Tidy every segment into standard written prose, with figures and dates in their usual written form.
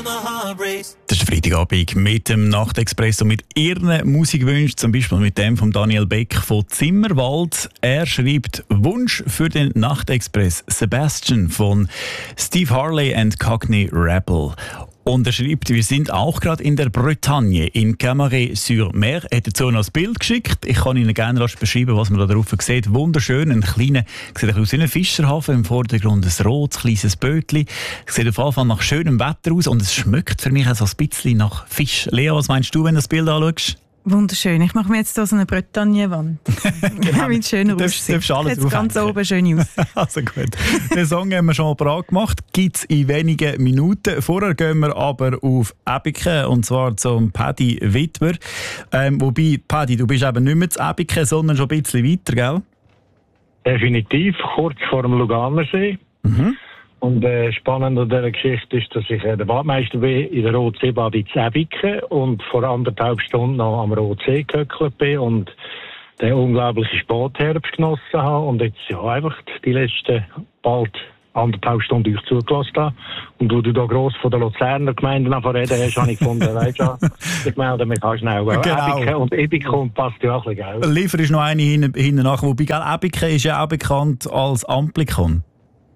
Das ist Freitagabend mit dem Nachtexpress und mit Ihren Musikwünschen, zum Beispiel mit dem von Daniel Beck von Zimmerwald. Er schreibt Wunsch für den Nachtexpress Sebastian von Steve Harley and Cockney Rebel. Und er schreibt, wir sind auch gerade in der Bretagne, in Camaret-sur-Mer. Er hat dazu noch ein Bild geschickt. Ich kann Ihnen gerne beschreiben, was man da drauf sieht. Wunderschön, ein kleiner, sieht aus wie ein Fischerhafen, im Vordergrund ein rotes, kleines Bötchen. Sieht auf jeden Fall nach schönem Wetter aus und es schmeckt für mich auch so ein bisschen nach Fisch. Lea, was meinst du, wenn du das Bild anschaust? Wunderschön. Ich mache mir jetzt hier so eine Bretagne-Wand. Genau. Mit schöner Aussicht. Darfst alles jetzt ganz oben schön aus. Also gut. Den Song haben wir schon mal parat gemacht. Gibt es in wenigen Minuten. Vorher gehen wir aber auf Ebiken, und zwar zum Paddy Witwer. Wobei, Paddy, du bist eben nicht mehr zu Ebiken, sondern schon ein bisschen weiter, gell? Definitiv, kurz vor dem Luganersee. Mhm. Und spannend an dieser Geschichte ist, dass ich der Badmeister bin in der Rotseebad in Ebiken und vor 1,5 Stunden noch am Rotsee gehöckelt bin und den unglaublichen Spätherbst genossen habe und jetzt ja einfach die letzten bald 1,5 Stunden euch zugelassen habe. Und wo du da gross von der Luzerner Gemeinde reden hast, habe ich gefunden, weißt du, ich melde mich auch schnell. Genau. Ebiken passt ja auch ein bisschen, gell? Liefer ist noch eine hinten nach, wobei Ebiken ist ja auch bekannt als Amplikon.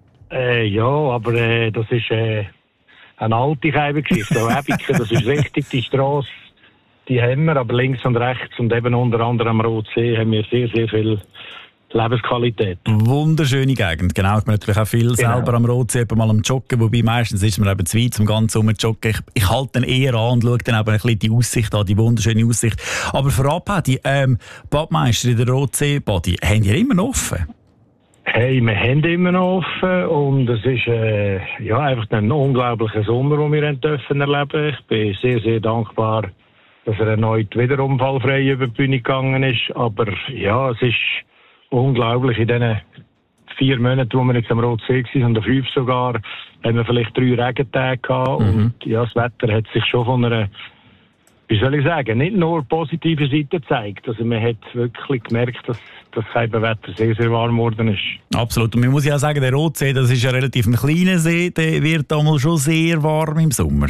Ja, aber das ist eine alte Geschichte. Ebiken, das ist richtig, die Strasse, die haben wir, aber links und rechts und eben unter anderem am Rotsee haben wir sehr, sehr viel Lebensqualität. Wunderschöne Gegend, genau. Ich bin natürlich auch viel selber am Rotsee, mal am Joggen, wobei meistens ist man eben zu weit zum ganzen Joggen. Ich halte dann eher an und schaue dann eben ein bisschen die Aussicht an, die wunderschöne Aussicht. Aber vorab, die Badmeister in der Rotsee-Body, haben die immer noch offen? Hey, wir haben immer noch offen und es ist ja, einfach ein unglaublicher Sommer, den wir erleben dürfen. Ich bin sehr, sehr dankbar, dass er erneut wieder unfallfrei über die Bühne gegangen ist. Aber ja, es ist unglaublich. In diesen 4 Monaten, wo wir jetzt am Rotsee waren, und 5 sogar, haben wir vielleicht 3 Regentage gehabt. Und ja, das Wetter hat sich schon von einer, wie soll ich sagen, nicht nur positive Seite gezeigt. Also man hat wirklich gemerkt, dass das Wetter sehr, sehr warm geworden ist. Absolut. Und man muss ja auch sagen, der Rotsee, das ist ja relativ ein kleiner See, der wird damals schon sehr warm im Sommer.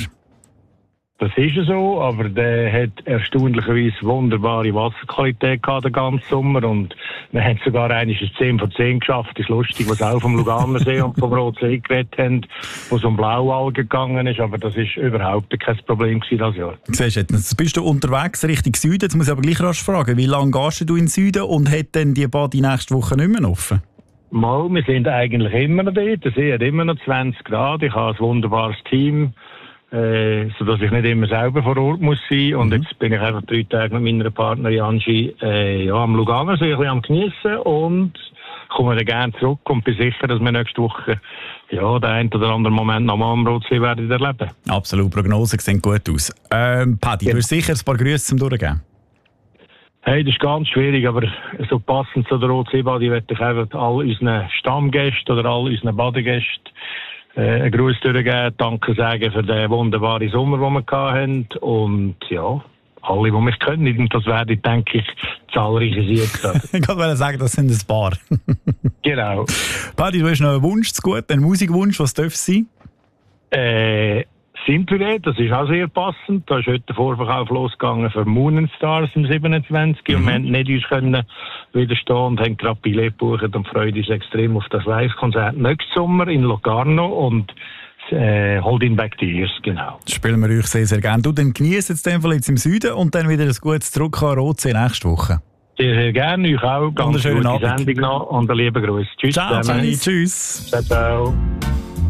Das ist so, aber der hat erstaunlicherweise wunderbare Wasserqualität gehabt den ganzen Sommer und wir haben sogar eigentlich ein 10 von 10 geschafft. Das ist lustig, was auch vom Luganersee und vom Rotsee geredet haben, wo es um Blaualgen gegangen ist, aber das ist überhaupt kein Problem gewesen das Jahr. Siehst du, jetzt bist du unterwegs Richtung Süden, jetzt muss ich aber gleich rasch fragen, wie lange gehst du in den Süden und hat denn die Badi nächste Woche nicht mehr offen? Mal, wir sind eigentlich immer noch dort, der See hat immer noch 20 Grad, ich habe ein wunderbares Team, sodass ich nicht immer selber vor Ort muss sein. Und jetzt bin ich einfach 3 Tage mit meiner Partnerin Angie ja, am Luganersee ein bisschen am Geniessen und komme dann gerne zurück und bin sicher, dass wir nächste Woche ja, den einen oder anderen Moment noch mal am Rotsee werden erleben. Absolut, Prognosen sehen gut aus. Paddy, du hast sicher ein paar Grüße zum Durchgehen. Hey, das ist ganz schwierig, aber so passend zu der Rotseebadi möchte ich einfach all unseren Stammgästen oder all unseren Badegästen einen Gruß durchgeben, Danke sagen für den wunderbaren Sommer, den wir hatten. Und ja, alle, die mich können. Und das werde, denke ich, zahlreiche Siege. Ich wollte sagen, das sind ein paar. Genau. Paddy, du hast noch einen Wunsch zu gut, einen Musikwunsch, was darf es sein? Simple, das ist auch sehr passend. Da ist heute der Vorverkauf losgegangen für Moon and Stars am 27. Und wir haben nicht uns können widerstehen und haben gerade Billett gebucht und freuen uns extrem auf das Live-Konzert nächsten Sommer in Locarno und Hold in Back the Years, genau. Das spielen wir euch sehr, sehr gerne. Du, dann genießt jetzt den Fall jetzt im Süden und dann wieder ein gutes Zurück an Rotsee nächste Woche. Sehr, sehr gerne. Euch auch. Ganz gute Sendung noch und einen lieben Gruß. Tschüss. Ciao, tschüss. Ciao, ciao.